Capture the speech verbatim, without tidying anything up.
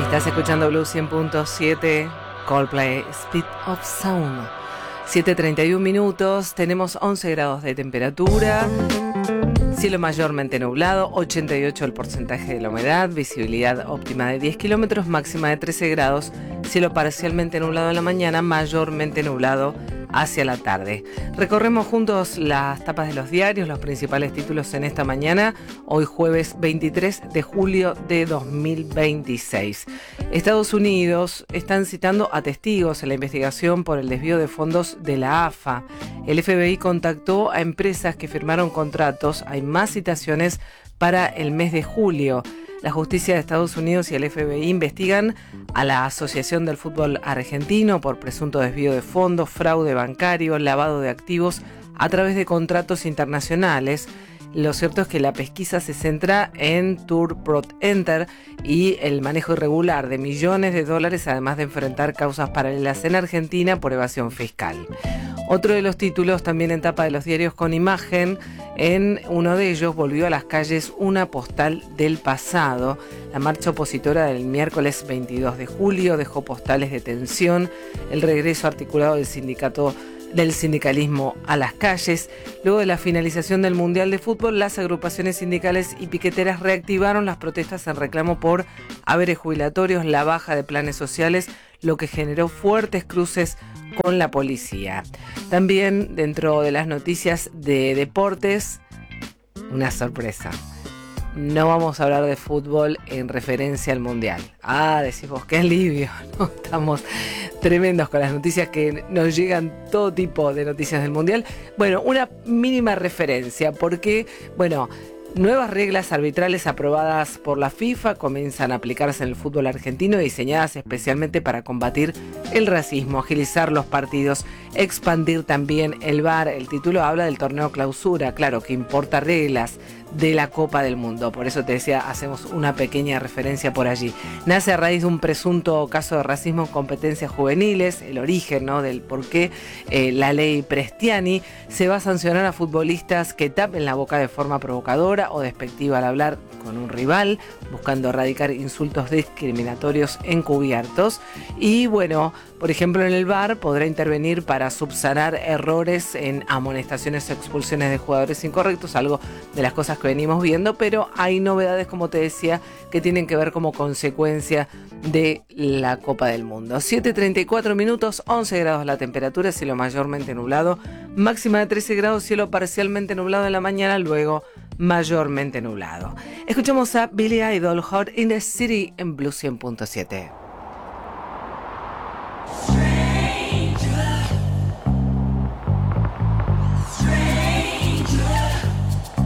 Estás escuchando Blue cien punto siete, Coldplay, Speed of Sound. siete treinta y un minutos, tenemos once grados de temperatura, cielo mayormente nublado, ochenta y ocho el porcentaje de la humedad, visibilidad óptima de diez kilómetros, máxima de trece grados, cielo parcialmente nublado en la mañana, mayormente nublado hacia la tarde. Recorremos juntos las tapas de los diarios, los principales títulos en esta mañana, hoy jueves veintitrés de julio de dos mil veintiséis. Estados Unidos están citando a testigos en la investigación por el desvío de fondos de la A F A. El F B I contactó a empresas que firmaron contratos, hay más citaciones para el mes de julio. La justicia de Estados Unidos y el F B I investigan a la Asociación del Fútbol Argentino por presunto desvío de fondos, fraude bancario, lavado de activos a través de contratos internacionales. Lo cierto es que la pesquisa se centra en Tour Pro Enter y el manejo irregular de millones de dólares, además de enfrentar causas paralelas en Argentina por evasión fiscal. Otro de los títulos, también en tapa de los diarios con imagen, en uno de ellos volvió a las calles una postal del pasado. La marcha opositora del miércoles veintidós de julio dejó postales de tensión, el regreso articulado del sindicato del sindicalismo a las calles. Luego de la finalización del Mundial de Fútbol, las agrupaciones sindicales y piqueteras reactivaron las protestas en reclamo por haberes jubilatorios, la baja de planes sociales, lo que generó fuertes cruces con la policía. También dentro de las noticias de deportes, una sorpresa. No vamos a hablar de fútbol en referencia al Mundial. Ah, decimos que alivio, ¿no? Estamos tremendos con las noticias que nos llegan, todo tipo de noticias del Mundial. Bueno, una mínima referencia, porque, bueno, nuevas reglas arbitrales aprobadas por la FIFA comienzan a aplicarse en el fútbol argentino, diseñadas especialmente para combatir el racismo, agilizar los partidos, expandir también el V A R. El título habla del torneo clausura, claro, que importa reglas de la Copa del Mundo. Por eso te decía, hacemos una pequeña referencia por allí. Nace a raíz de un presunto caso de racismo en competencias juveniles, el origen, ¿no?, del por qué eh, la ley Prestiani se va a sancionar a futbolistas que tapen la boca de forma provocadora o despectiva al hablar con un rival, buscando erradicar insultos discriminatorios encubiertos. Y bueno, por ejemplo, en el V A R podrá intervenir para subsanar errores en amonestaciones o expulsiones de jugadores incorrectos, algo de las cosas que venimos viendo, pero hay novedades, como te decía, que tienen que ver como consecuencia de la Copa del Mundo. siete treinta y cuatro minutos, once grados la temperatura, cielo mayormente nublado, máxima de trece grados, cielo parcialmente nublado en la mañana, luego mayormente nublado. Escuchamos a Billy Idol, Hot in the City, en Blue cien punto siete.